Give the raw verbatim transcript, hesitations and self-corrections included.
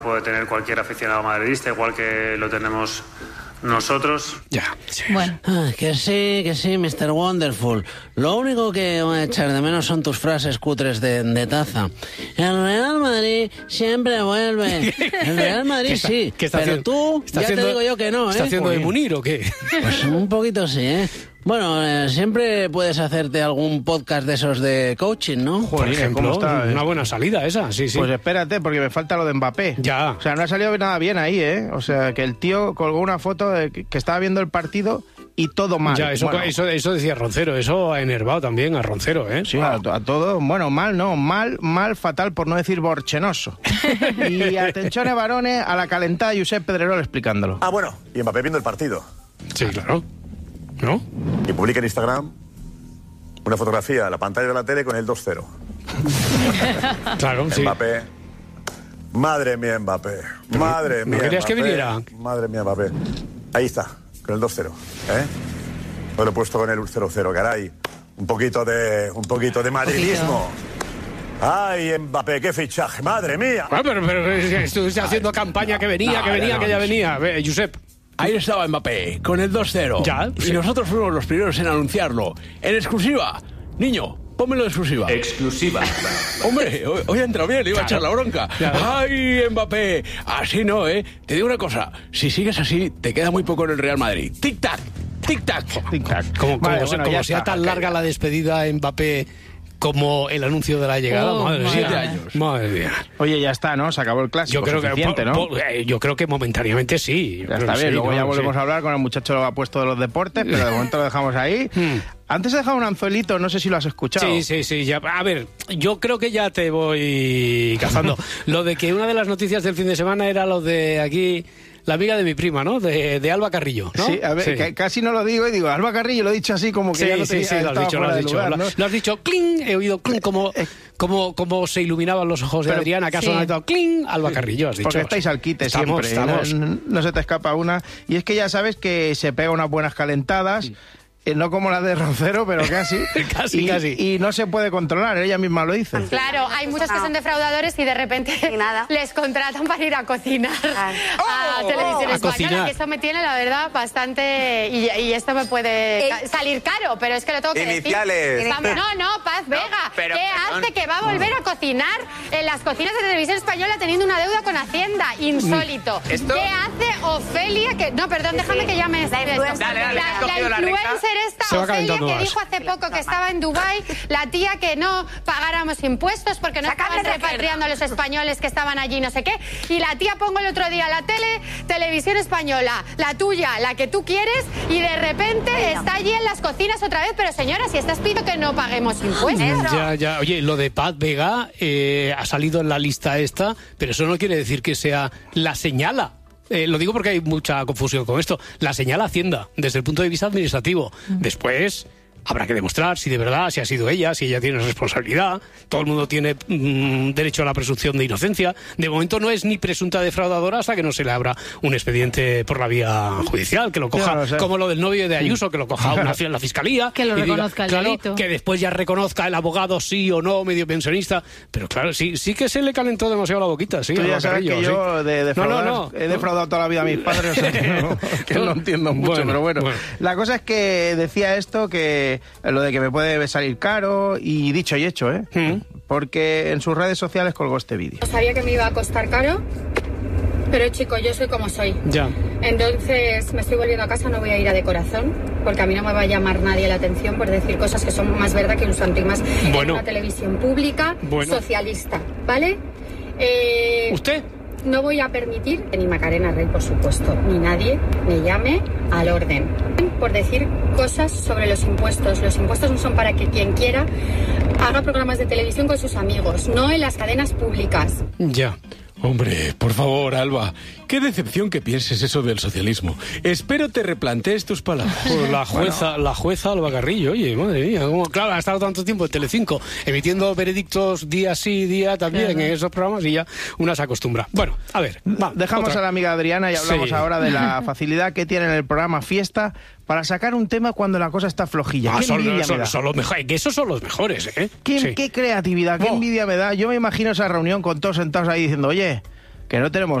Puede tener cualquier aficionado madridista, igual que lo tenemos nosotros. Ya. Sí. Bueno. Ah, que sí, que sí, mister Wonderful. Lo único que voy a echar de menos son tus frases cutres de, de taza. El Real Madrid siempre vuelve. El Real Madrid está, sí, pero haciendo, tú ya haciendo, te digo yo que no, ¿eh? ¿Está haciendo Uy. de Munir o qué? Pues un poquito sí, ¿eh? Bueno, eh, siempre puedes hacerte algún podcast de esos de coaching, ¿no? Por Joder, ejemplo, ¿cómo está, eh? una buena salida esa, sí, sí. Pues espérate, porque me falta lo de Mbappé. Ya. O sea, no ha salido nada bien ahí, ¿eh? O sea, que el tío colgó una foto de que que estaba viendo el partido y todo mal. Ya, eso, Bueno, eso, eso decía Roncero, eso ha enervado también a Roncero, ¿eh? Sí, a, a todo, bueno, mal no, mal, mal, fatal, por no decir borchenoso. Y atención, varones, a la calentada Josep Pedrerol explicándolo. Ah, bueno, y Mbappé viendo el partido. Sí, claro. ¿No? Y publica en Instagram una fotografía de la pantalla de la tele con el dos cero. Claro, sí. Mbappé. Madre mía, Mbappé. Madre ¿No mía, querías que Mbappé. viniera? Madre mía, Mbappé. Ahí está, con el dos cero. ¿Eh? Lo he puesto con el cero cero, caray. Un poquito de, un poquito de madridismo. Ay, Mbappé, qué fichaje, madre mía. Ah, pero, pero estuviste haciendo campaña que venía, No, que venía, no, que ya no. venía. Ve, Josep. Ahí estaba Mbappé, con el dos cero. Ya, Y sí. nosotros fuimos los primeros en anunciarlo. En exclusiva. Niño, pónmelo en exclusiva. Exclusiva. Hombre, hoy, hoy ha entrado bien, le iba Claro. a echar la bronca. Claro. ¡Ay, Mbappé! Así no, ¿eh? Te digo una cosa, si sigues así, te queda muy poco en el Real Madrid. ¡Tic-tac! ¡Tic-tac! Tic-tac. Como, como, Vale, se- bueno, como ya sea está, tan ok. larga la despedida en Mbappé como el anuncio de la llegada, Oh, madre madre mía. mía. años. Madre mía. Oye, ya está, ¿no? Se acabó el clásico. Yo creo que suficiente, ¿no? po- po- eh, yo creo que momentáneamente sí. Yo Ya creo está que bien, sí, luego ¿no? ya volvemos Sí. a hablar con el muchacho lo ha puesto de los deportes, pero de momento lo dejamos ahí. Hmm. Antes he dejado un anzuelito, no sé si lo has escuchado. Sí, sí, sí. Ya, a ver, yo creo que ya te voy cazando. Lo de que una de las noticias del fin de semana era lo de aquí, la amiga de mi prima, ¿no? De, de Alba Carrillo, ¿no? Sí, a ver, Sí. que casi no lo digo y digo, Alba Carrillo, lo he dicho así como que Sí, ya no sí, te sí, lo has estaba dicho, lo fuera has de dicho. lugar, lo, ¿no? lo has dicho, cling, he oído cling, como, como, como se iluminaban los ojos de Pero- Adriana, que ha sí. sonado cling, Alba Carrillo, has dicho. Porque estáis al quite Estamos, siempre, estamos. No, no se te escapa una. Y es que ya sabes que se pega unas buenas calentadas, eh, no como la de Roncero, pero casi. Casi, y, casi. Y no se puede controlar, ella misma lo dice. Claro, hay muchos que son defraudadores y de repente Y nada. les contratan para ir a cocinar Claro. a Televisión a Española, cocinar. que eso me tiene, la verdad, bastante... Y, y esto me puede ca- salir caro, pero es que lo tengo que Iniciales. decir. Vamos, no, no, Paz Vega. pero, ¿Qué perdón. hace que va a volver a cocinar en las cocinas de Televisión Española teniendo una deuda con Hacienda? Insólito. ¿Esto? ¿Qué hace Ofelia? Que, no, perdón, déjame que llame La esto. influencer. Dale, dale, La, que has la cogido la recta. influencer esta, Se va Ofelia, calentando que más. dijo hace poco que estaba en Dubái, la tía que no pagáramos impuestos porque no Sacarle estaban de repatriando a los españoles que estaban allí, no sé qué. Y la tía pongo el otro día la tele, Televisión Española, la tuya, la que tú quieres, y de repente está allí en las cocinas otra vez. Pero señora, si estás pidiendo que no paguemos impuestos. Ya, ya. Oye, lo de Paz Vega eh, ha salido en la lista esta, pero eso no quiere decir que sea la señala. Eh, lo digo porque hay mucha confusión con esto. La señala Hacienda, desde el punto de vista administrativo. Después habrá que demostrar si de verdad, si ha sido ella, si ella tiene responsabilidad. Todo el mundo tiene mm, derecho a la presunción de inocencia. De momento no es ni presunta defraudadora hasta que no se le abra un expediente por la vía judicial, que lo coja, Ya lo sé. como lo del novio de Ayuso, que lo coja una, la fiscalía. Que lo y diga, reconozca el claro, delito. que después ya reconozca el abogado sí o no, medio pensionista. Pero claro, sí, sí que se le calentó demasiado la boquita, sí. Tú a ya Alba sabes Carrillo, que sí. yo de defraudar, No, no, no. he defraudado toda la vida a mis padres, o sea, que no, que no entiendo mucho, Bueno, pero bueno. bueno. La cosa es que decía esto, que lo de que me puede salir caro, y dicho y hecho, ¿eh? Mm. Porque en sus redes sociales colgó este vídeo. Sabía que me iba a costar caro, pero chico, yo soy como soy. Ya. Entonces me estoy volviendo a casa, no voy a ir a de corazón, porque a mí no me va a llamar nadie la atención por decir cosas que son más verdad que un santo, y más en Bueno. una televisión pública Bueno. socialista, ¿vale? Eh, ¿Usted? No voy a permitir que ni Macarena Rey, por supuesto, ni nadie me llame al orden por decir cosas sobre los impuestos. Los impuestos no son para que quien quiera haga programas de televisión con sus amigos, no en las cadenas públicas. Ya. Hombre, por favor, Alba, qué decepción que pienses eso del socialismo. Espero te replantees tus palabras. Pues la jueza, la jueza Alba Carrillo, oye, madre mía, cómo- claro, ha estado tanto tiempo en Telecinco emitiendo veredictos día sí, día también Claro. en esos programas y ya una se acostumbra. Bueno, a ver, va, Dejamos otra. a la amiga Adriana y hablamos Sí. ahora de la facilidad que tiene en el programa Fiesta para sacar un tema cuando la cosa está flojilla. Ah, ¡Qué son, envidia son- me da! son los mejores, que esos son los mejores, ¿eh? ¿Qué, Sí. qué creatividad, qué Oh. envidia me da. Yo me imagino esa reunión con todos sentados ahí diciendo, oye, que no tenemos